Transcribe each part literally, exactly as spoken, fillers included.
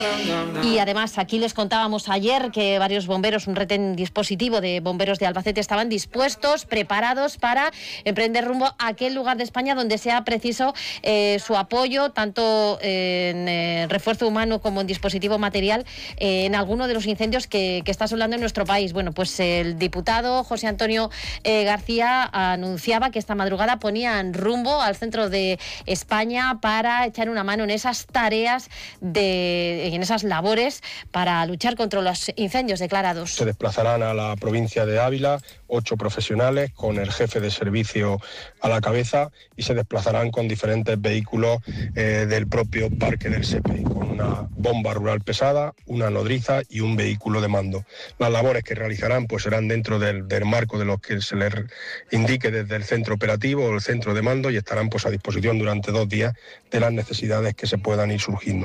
Y además aquí les contábamos ayer que varios bomberos, un retén dispositivo de bomberos de Albacete estaban dispuestos, preparados para emprender rumbo a aquel lugar de España donde sea preciso eh, su apoyo, tanto en eh, refuerzo humano como en dispositivo material eh, en alguno de los incendios que, que está asolando en nuestro país. Bueno, pues el diputado José Antonio eh, García anunciaba que esta madrugada ponían rumbo al centro de España para echar una mano en esas tareas, de, en esas labores para luchar contra los incendios declarados. Se desplazarán a la provincia de Ávila ocho profesionales con el jefe de servicio a la cabeza y se desplazarán con diferentes vehículos eh, del propio parque del SEPE, con una bomba rural pesada, una nodriza y un vehículo de mando. Las labores que realizarán pues serán dentro del, del marco de lo que se les indique desde el centro operativo o el centro de mando y estarán pues a disposición durante dos días de las necesidades que se puedan ir surgiendo.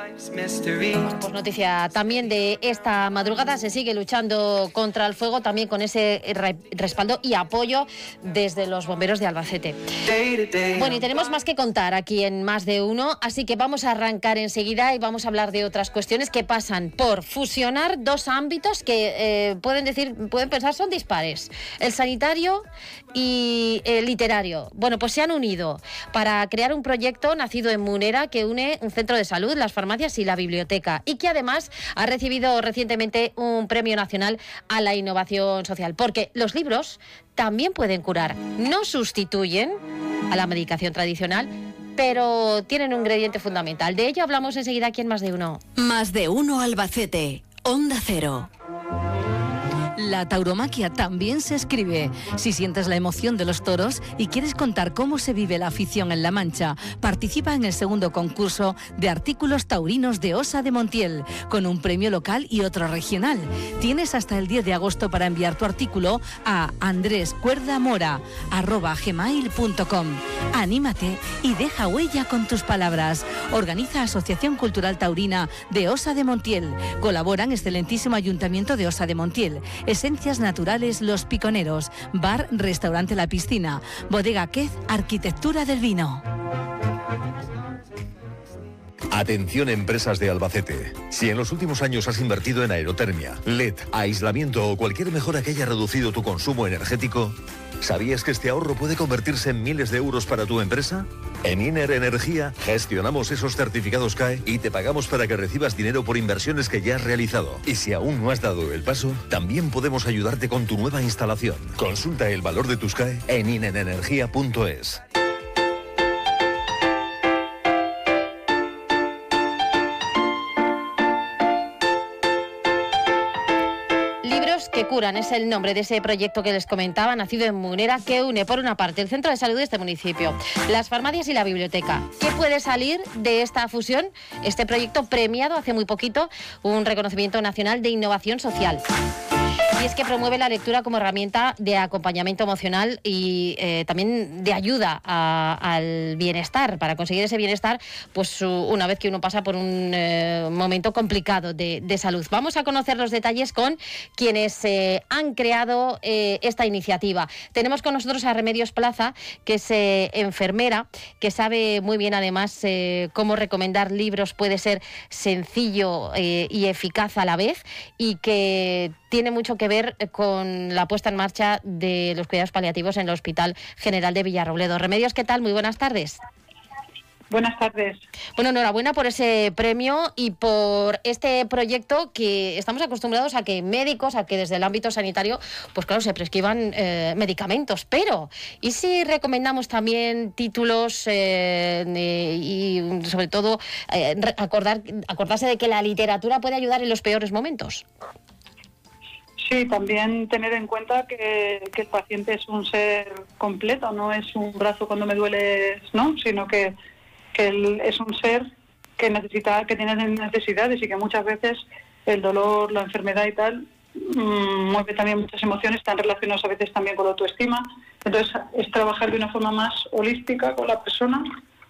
Pues noticia también de esta madrugada, se sigue luchando contra el fuego, también con ese respaldo y apoyo desde los bomberos de Albacete. Bueno, y tenemos más que contar aquí en Más de Uno, así que vamos a arrancar enseguida y vamos a hablar de otras cuestiones que pasan por fusionar dos ámbitos que eh, pueden decir, pueden pensar son dispares, el sanitario y el literario. Bueno, pues se han unido para crear un proyecto nacido en Munera que une un centro de salud, las farmacias y la biblioteca, y que además ha recibido recientemente un premio nacional a la innovación social, porque los libros también pueden curar, no sustituyen a la medicación tradicional, pero tienen un ingrediente fundamental. De ello hablamos enseguida aquí en Más de Uno. Más de Uno Albacete, Onda Cero. La tauromaquia también se escribe. Si sientes la emoción de los toros y quieres contar cómo se vive la afición en La Mancha, participa en el segundo concurso de artículos taurinos de Osa de Montiel, con un premio local y otro regional. Tienes hasta el diez de agosto para enviar tu artículo a andrescuerdamora arroba gmail punto com. Anímate y deja huella con tus palabras. Organiza Asociación Cultural Taurina de Osa de Montiel. Colaboran Excelentísimo Ayuntamiento de Osa de Montiel, Esencias Naturales Los Piconeros, Bar Restaurante La Piscina, Bodega Quez, Arquitectura del Vino. Atención empresas de Albacete. Si en los últimos años has invertido en aerotermia, L E D, aislamiento o cualquier mejora que haya reducido tu consumo energético, ¿sabías que este ahorro puede convertirse en miles de euros para tu empresa? En Iner Energía gestionamos esos certificados C A E y te pagamos para que recibas dinero por inversiones que ya has realizado. Y si aún no has dado el paso, también podemos ayudarte con tu nueva instalación. Consulta el valor de tus C A E en inerenergia punto es. Que curan es el nombre de ese proyecto que les comentaba, nacido en Munera, que une por una parte el centro de salud de este municipio, las farmacias y la biblioteca. ¿Qué puede salir de esta fusión? Este proyecto premiado hace muy poquito, un reconocimiento nacional de innovación social. Y es que promueve la lectura como herramienta de acompañamiento emocional y eh, también de ayuda a, al bienestar. Para conseguir ese bienestar, pues una vez que uno pasa por un eh, momento complicado de, de salud. Vamos a conocer los detalles con quienes eh, han creado eh, esta iniciativa. Tenemos con nosotros a Remedios Plaza, que es eh, enfermera, que sabe muy bien además eh, cómo recomendar libros puede ser sencillo eh, y eficaz a la vez, y que tiene mucho que ver con la puesta en marcha de los cuidados paliativos en el Hospital General de Villarrobledo. Remedios, ¿qué tal? Muy buenas tardes. Buenas tardes. Bueno, enhorabuena por ese premio y por este proyecto que estamos acostumbrados a que médicos, a que desde el ámbito sanitario, pues claro, se prescriban eh, medicamentos, pero ¿y si recomendamos también títulos eh, y sobre todo eh, acordar, acordarse de que la literatura puede ayudar en los peores momentos? Sí, también tener en cuenta que, que el paciente es un ser completo, no es un brazo cuando me duele, ¿no? Sino que, que él es un ser que necesita, que tiene necesidades y que muchas veces el dolor, la enfermedad y tal mmm, mueve también muchas emociones, están relacionadas a veces también con la autoestima. Entonces es trabajar de una forma más holística con la persona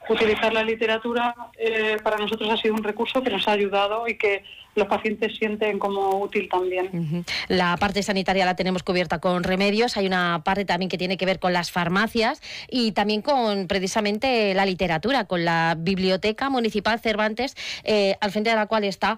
utilizar la literatura eh, para nosotros ha sido un recurso que nos ha ayudado y que los pacientes sienten como útil también. Uh-huh. La parte sanitaria la tenemos cubierta con remedios, hay una parte también que tiene que ver con las farmacias y también con precisamente la literatura, con la Biblioteca Municipal Cervantes, eh, al frente de la cual está